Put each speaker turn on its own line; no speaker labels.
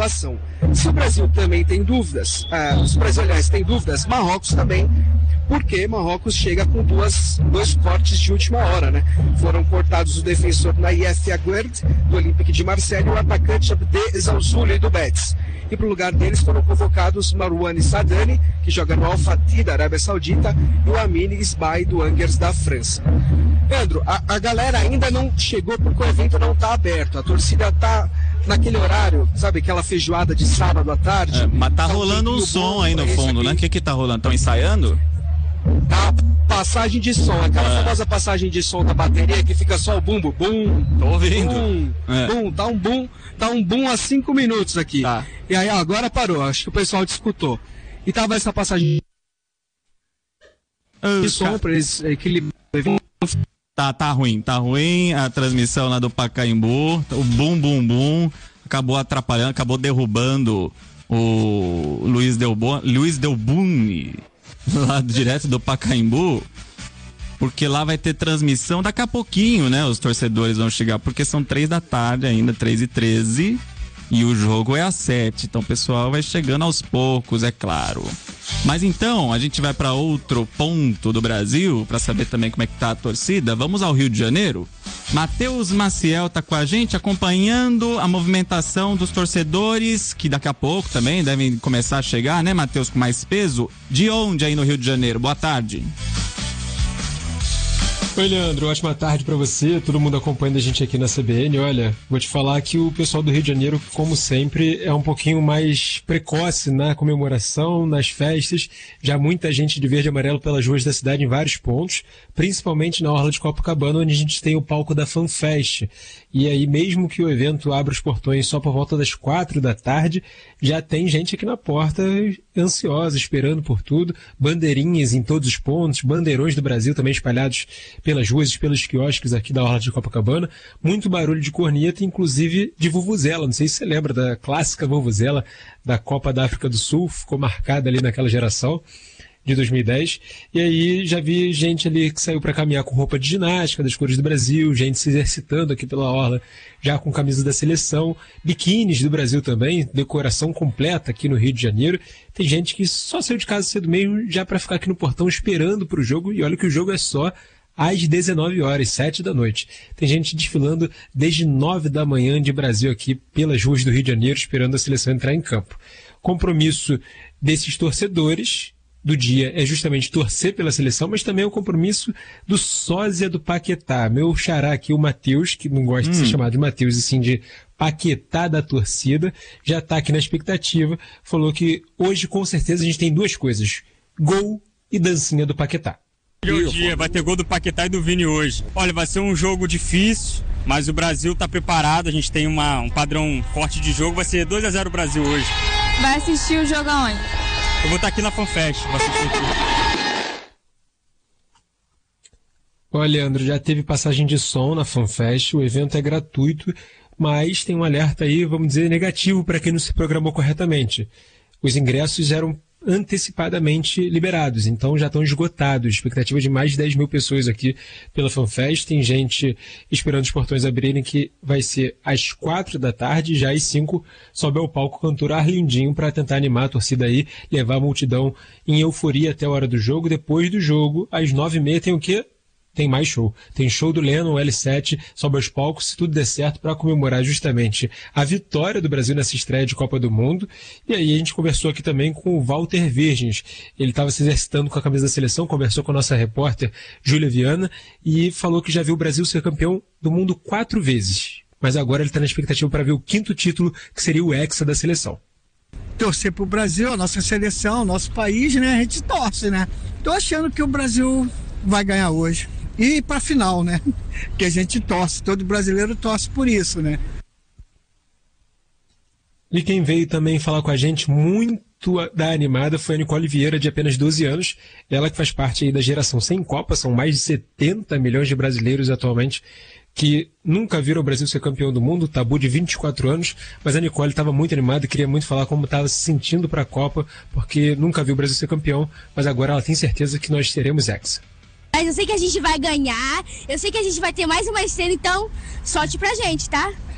pontuação. Se o Brasil também tem dúvidas, os brasileiros têm dúvidas, Marrocos também, porque Marrocos chega com dois cortes de última hora, né? Foram cortados o defensor Naïef Aguerd, do Olympique de Marseille, e o atacante Abdel Zalzouli, do Betis. E para o lugar deles foram convocados Marouane Sadani, que joga no Al Fatih da Arábia Saudita, e o Amine Isbai, do Angers da França. Leandro, a galera ainda não chegou porque o evento não está aberto. A torcida está naquele horário, sabe, aquela feijoada de sábado à tarde.
Mas tá rolando um som aí no fundo, né? O que tá rolando? Estão ensaiando?
Tá, passagem de som, aquela famosa passagem de som da bateria que fica só o bum, bum, bum.
Tô ouvindo.
Bum, tá um boom há 5 minutos aqui.
Tá.
E aí agora parou, acho que o pessoal discutou. E tava essa passagem de som para eles equilibrar.
Tá ruim a transmissão lá do Pacaembu, o bum bum bum acabou atrapalhando, acabou derrubando o Luiz Delbuni lá direto do Pacaembu, porque lá vai ter transmissão daqui a pouquinho, né? Os torcedores vão chegar, porque são 3 da tarde ainda, 3h13, e o jogo é às 7, então o pessoal vai chegando aos poucos, é claro. Mas então, a gente vai para outro ponto do Brasil, para saber também como é que tá a torcida. Vamos ao Rio de Janeiro. Matheus Maciel tá com a gente, acompanhando a movimentação dos torcedores, que daqui a pouco também devem começar a chegar, né, Matheus, com mais peso. De onde aí no Rio de Janeiro? Boa tarde.
Oi, Leandro, ótima tarde pra você, todo mundo acompanhando a gente aqui na CBN. Olha, vou te falar que o pessoal do Rio de Janeiro, como sempre, é um pouquinho mais precoce na comemoração, nas festas. Já muita gente de verde e amarelo pelas ruas da cidade em vários pontos, principalmente na orla de Copacabana, onde a gente tem o palco da FanFest. E aí, mesmo que o evento abra os portões só por volta das 4 da tarde, já tem gente aqui na porta ansiosa, esperando por tudo, bandeirinhas em todos os pontos, bandeirões do Brasil também espalhados pelas ruas e pelos quiosques aqui da orla de Copacabana, muito barulho de corneta, inclusive de vuvuzela. Não sei se você lembra da clássica vuvuzela da Copa da África do Sul, ficou marcada ali naquela geração de 2010, e aí já vi gente ali que saiu para caminhar com roupa de ginástica das cores do Brasil, gente se exercitando aqui pela orla já com camisa da seleção, biquínis do Brasil também, decoração completa aqui no Rio de Janeiro. Tem gente que só saiu de casa cedo mesmo já para ficar aqui no portão esperando pro jogo, e olha que o jogo é só às 19 horas, 7 da noite. Tem gente desfilando desde 9 da manhã de Brasil aqui pelas ruas do Rio de Janeiro, esperando a seleção entrar em campo. Compromisso desses torcedores do dia é justamente torcer pela seleção, mas também é o compromisso do sósia do Paquetá. Meu xará aqui, o Matheus, que não gosta de ser chamado de Matheus, e sim de Paquetá da torcida, já está aqui na expectativa, falou que hoje com certeza a gente tem 2 coisas, gol e dancinha do Paquetá.
Bom dia, vai ter gol do Paquetá e do Vini hoje. Olha, vai ser um jogo difícil, mas o Brasil está preparado, a gente tem um padrão forte de jogo, vai ser 2-0 o Brasil hoje.
Vai assistir o jogo aonde?
Eu vou estar aqui na FanFest, vou assistir aqui.
Olha, Leandro, já teve passagem de som na FanFest, o evento é gratuito, mas tem um alerta aí, vamos dizer, negativo para quem não se programou corretamente. Os ingressos eram antecipadamente liberados, então já estão esgotados. Expectativa de mais de 10 mil pessoas aqui pela FanFest. Tem gente esperando os portões abrirem, que vai ser às 4 da tarde, já às 5 sobe ao palco o cantor Arlindinho para tentar animar a torcida aí, levar a multidão em euforia até a hora do jogo. Depois do jogo, às 9h30 tem o quê? Tem mais show. Tem show do Lennon, L7, sobe aos palcos, se tudo der certo, para comemorar justamente a vitória do Brasil nessa estreia de Copa do Mundo. E aí a gente conversou aqui também com o Walter Virgens. Ele estava se exercitando com a camisa da seleção, conversou com a nossa repórter Júlia Viana e falou que já viu o Brasil ser campeão do mundo 4 vezes. Mas agora ele está na expectativa para ver o 5º título, que seria o hexa da seleção.
Torcer pro Brasil, a nossa seleção, nosso país, né? A gente torce, né? Tô achando que o Brasil vai ganhar hoje. E para final, né? Que a gente torce, todo brasileiro torce por isso, né?
E quem veio também falar com a gente muito da animada foi a Nicole Vieira, de apenas 12 anos. Ela que faz parte aí da geração sem Copa, são mais de 70 milhões de brasileiros atualmente que nunca viram o Brasil ser campeão do mundo, tabu de 24 anos, mas a Nicole estava muito animada e queria muito falar como estava se sentindo para a Copa, porque nunca viu o Brasil ser campeão, mas agora ela tem certeza que nós teremos hexa.
Mas eu sei que a gente vai ganhar, eu sei que a gente vai ter mais uma estrela, então sorte pra gente, tá?